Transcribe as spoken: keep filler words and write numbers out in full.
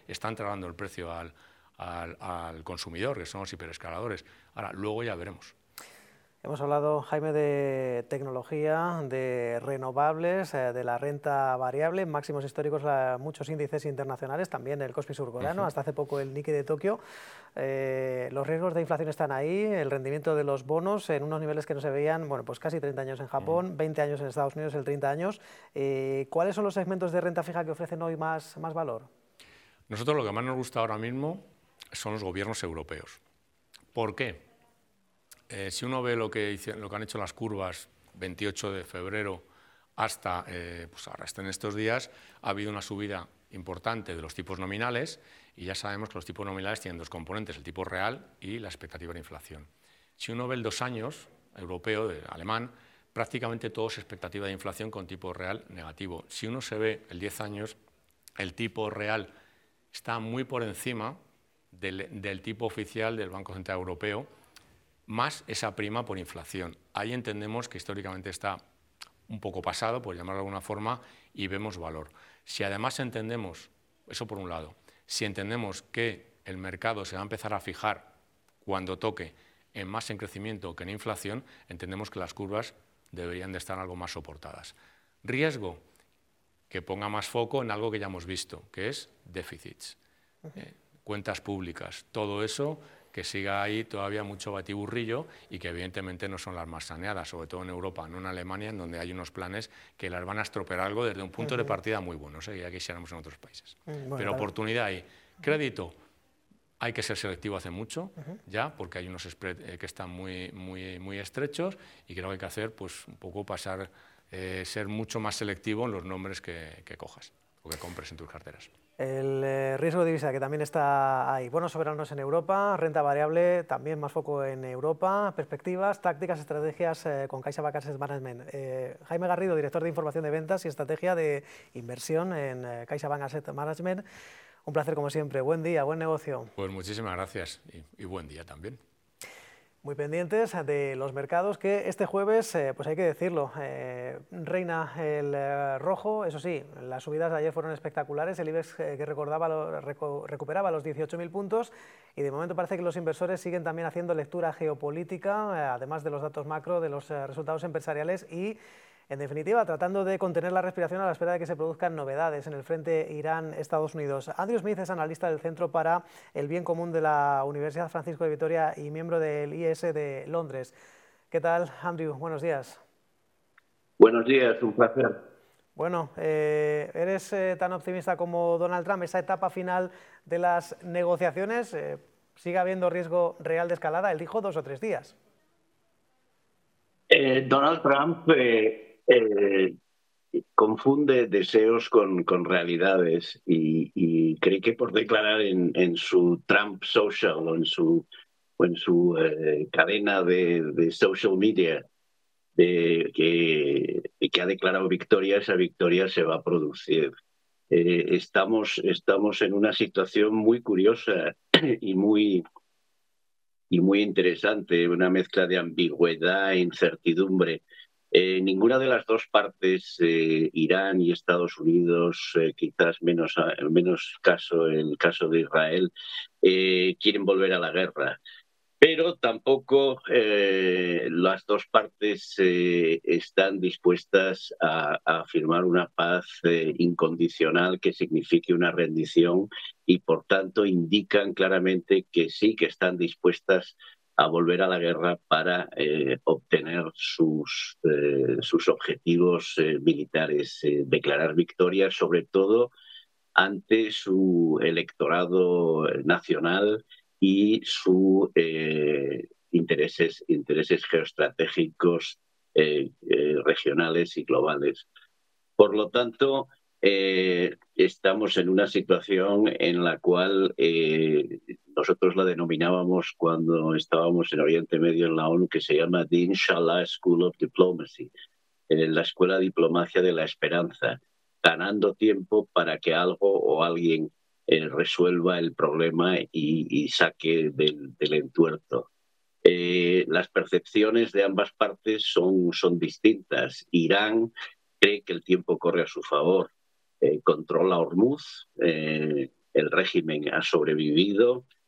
están trasladando el precio al, al, al consumidor, que son los hiperescaladores. Ahora, luego ya veremos. Hemos hablado, Jaime, de tecnología, de renovables, eh, de la renta variable, máximos históricos, la, muchos índices internacionales, también el Kospi surcoreano, uh-huh. hasta hace poco el Nikkei de Tokio. Eh, los riesgos de inflación están ahí, el rendimiento de los bonos en unos niveles que no se veían, bueno, pues casi treinta años en Japón, uh-huh. veinte años en Estados Unidos, el treinta años. Eh, ¿Cuáles son los segmentos de renta fija que ofrecen hoy más, más valor? Nosotros lo que más nos gusta ahora mismo son los gobiernos europeos. ¿Por qué? Eh, si uno ve lo que, hice, lo que han hecho las curvas veintiocho de febrero hasta, eh, pues ahora hasta en estos días, ha habido una subida importante de los tipos nominales y ya sabemos que los tipos nominales tienen dos componentes, el tipo real y la expectativa de inflación. Si uno ve el dos años europeo, de, alemán, prácticamente todo es expectativa de inflación con tipo real negativo. Si uno se ve el diez años, el tipo real está muy por encima del, del tipo oficial del Banco Central Europeo, más esa prima por inflación. Ahí entendemos que históricamente está un poco pasado, por llamarlo de alguna forma, y vemos valor. Si además entendemos, eso por un lado, si entendemos que el mercado se va a empezar a fijar cuando toque en más en crecimiento que en inflación, entendemos que las curvas deberían de estar algo más soportadas. Riesgo, que ponga más foco en algo que ya hemos visto, que es déficits, eh, cuentas públicas, todo eso que siga ahí todavía mucho batiburrillo y que evidentemente no son las más saneadas, sobre todo en Europa, no en Alemania, en donde hay unos planes que las van a estropear algo desde un punto uh-huh. de partida muy bueno, ¿eh? Ya quisiéramos en otros países. Uh-huh. Bueno, Pero claro. oportunidad hay. Crédito, hay que ser selectivo hace mucho, uh-huh. ya, porque hay unos spreads eh, que están muy, muy, muy estrechos y creo que hay que hacer, pues, un poco pasar, eh, ser mucho más selectivo en los nombres que, que cojas o que compres en tus carteras. El eh, riesgo de divisa, que también está ahí. Bonos soberanos en Europa, renta variable, también más foco en Europa, perspectivas, tácticas, estrategias eh, con CaixaBank Asset Management. Eh, Jaime Garrido, director de información de ventas y estrategia de inversión en eh, CaixaBank Asset Management. Un placer como siempre. Buen día, buen negocio. Pues muchísimas gracias y, y buen día también. Muy pendientes de los mercados que este jueves, eh, pues hay que decirlo, eh, reina el eh, rojo. Eso sí, las subidas de ayer fueron espectaculares, el IBEX eh, que recordaba lo, recu recuperaba los dieciocho mil puntos y de momento parece que los inversores siguen también haciendo lectura geopolítica, eh, además de los datos macro, de los eh, resultados empresariales y, en definitiva, tratando de contener la respiración a la espera de que se produzcan novedades en el frente Irán-Estados Unidos. Andrew Smith es analista del Centro para el Bien Común de la Universidad Francisco de Vitoria y miembro del I E S de Londres. ¿Qué tal, Andrew? Buenos días. Buenos días, un placer. Bueno, eh, ¿eres eh, tan optimista como Donald Trump? Esa etapa final de las negociaciones, eh, ¿sigue habiendo riesgo real de escalada? Él dijo dos o tres días. Eh, Donald Trump eh, eh, confunde deseos con, con realidades y, y cree que por declarar en, en su Trump Social o en su, o en su eh, cadena de, de social media de, que, que ha declarado victoria, esa victoria se va a producir. Eh, estamos, estamos en una situación muy curiosa y muy, y muy interesante, una mezcla de ambigüedad e incertidumbre. Eh, ninguna de las dos partes, eh, Irán y Estados Unidos, eh, quizás menos, menos caso el caso de Israel, eh, quieren volver a la guerra. Pero tampoco eh, las dos partes eh, están dispuestas a, a firmar una paz eh, incondicional que signifique una rendición y, por tanto, indican claramente que sí, que están dispuestas a volver a la guerra para eh, obtener sus, eh, sus objetivos eh, militares, eh, declarar victoria, sobre todo ante su electorado nacional y sus eh, intereses, intereses geoestratégicos eh, eh, regionales y globales. Por lo tanto, eh, estamos en una situación en la cual eh, nosotros la denominábamos cuando estábamos en Oriente Medio en la ONU, que se llama The Inshallah School of Diplomacy, eh, la Escuela de Diplomacia de la Esperanza, ganando tiempo para que algo o alguien eh, resuelva el problema y, y saque del, del entuerto. Eh, las percepciones de ambas partes son, son distintas. Irán cree que el tiempo corre a su favor, eh, controla Hormuz, eh, el régimen ha sobrevivido,